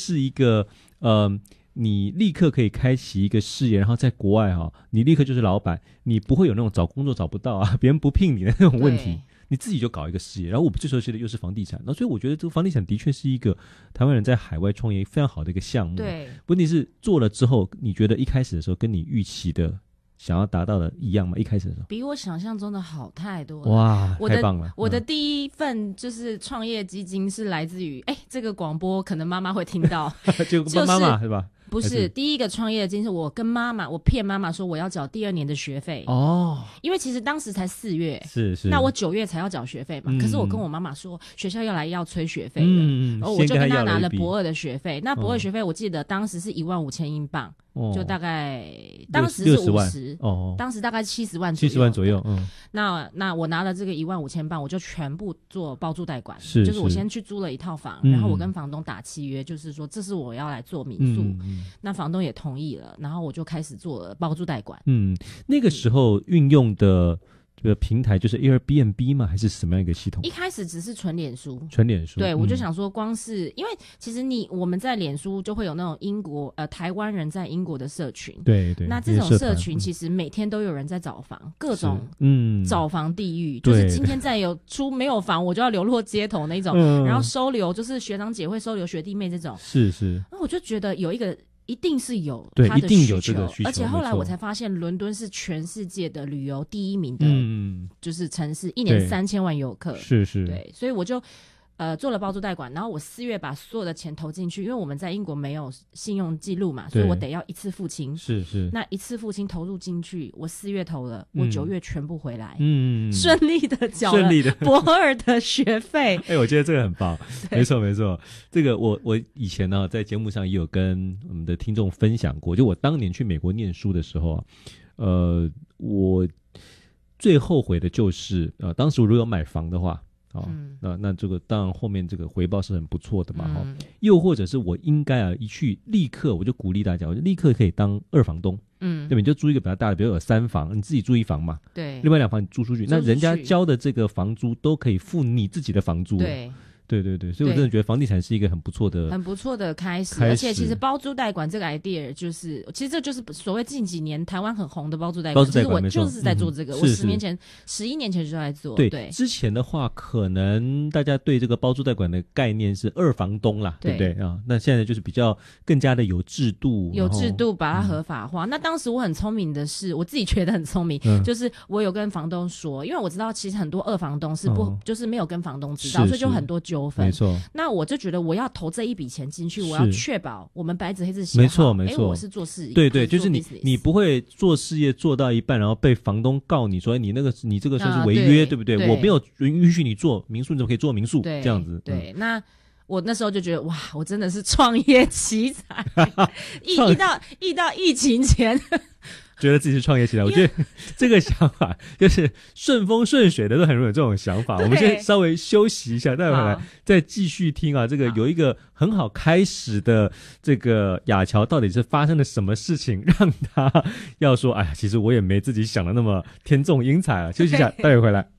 是一个你立刻可以开启一个事业，然后在国外你立刻就是老板，你不会有那种找工作找不到啊，别人不聘你的那种问题，你自己就搞一个事业。然后我们最熟悉的又是房地产，那所以我觉得这个房地产的确是一个台湾人在海外创业非常好的一个项目。 对， 问题是做了之后，你觉得一开始的时候跟你预期的想要达到的一样吗？一开始的时候比我想象中的好太多了。 哇，太棒了！ 我的第一份就是创业基金是来自于这个广播可能妈妈会听到就妈妈是吧？ 不是，第一个创业的经历是我跟妈妈，我骗妈妈说我要缴第2年的学费因为其实当时才4月， 是， 那我9月才要缴学费嘛，可是我跟我妈妈说学校要催学费了，然后我就跟她拿了博2的学费，那博2学费我记得当时是15000英镑，就大概当时是50，当时大概70万左右， 那我拿了这个15000镑，我就全部做包租代管， 是就是我先去租了一套房，然后我跟房东打契约，就是说这是我要来做民宿，那房东也同意了，然后我就开始做了包租代管。 那个时候运用的这个平台就是 Airbnb 吗？还是什么样一个系统？ 一开始只是纯脸书， 对， 我就想说光是因为其实我们在脸书就会有那种台湾人在英国的社群， 对， 那这种社群其实每天都有人在找房，各种找房地狱，就是今天再没有房我就要流落街头那种，然后收留就是学长姐会收留学弟妹这种， 是， 那我就觉得有一个一定是有它的需求， 对，一定有这个需求。 而且后来我才发现，伦敦是全世界的旅游第1名的，就是城市，1年3000万游客， 是， 对，所以我就做了包租代管，然后我4月把所有的钱投进去，因为我们在英国没有信用记录嘛，所以我得要一次付清， 是， 那一次付清投入进去，我4月投了，我9月全部回来，顺利的缴了博2的学费。 我觉得这个很棒，没错，这个我以前呢在节目上也有跟我们的听众分享过，就我当年去美国念书的时候我最后悔的就是当时如果有买房的话。那这个当然后面这个回报是很不错的嘛，又或者是我应该一去立刻，我就鼓励大家，我就立刻可以当2房东，对吧？你就租一个比较大的，比如有3房，你自己租1房嘛， 对， 另外2房你租出去，那人家交的这个房租都可以付你自己的房租，对，所以我真的觉得房地产是一个很不错的开始， 而且其实包租代管这个 idea 就是其实这就是所谓近几年台湾很红的包租代管，其实我就是在做这个，我11年前就在做。对， 之前的话可能大家对这个包租代管的概念是2房东啦，对不对啊？那现在就是比较更加的有制度把它合法化。那当时我很聪明的是，我自己觉得很聪明，就是我有跟房东说，因为我知道其实很多2房东是就是没有跟房东知道，所以就很多纠纷， 没错。 那我就觉得我要投这一笔钱进去，我要确保我们白纸黑字写好， 没错， 我是做事业， 对，就是你不会做事业做到一半，然后被房东告你说你这个算是违约，对不对？我没有允许你做民宿，你怎么可以做民宿？这样子， 对。那我那时候就觉得哇，我真的是创业奇才，一到疫情前。 觉得自己是创业起来，我觉得这个想法就是顺风顺水的都很容易有这种想法。我们先稍微休息一下，待会儿来再继续听这个有一个很好开始的这个雅乔到底是发生了什么事情，让他要说哎呀，其实我也没自己想的那么天纵英才啊。休息一下，待会儿回来。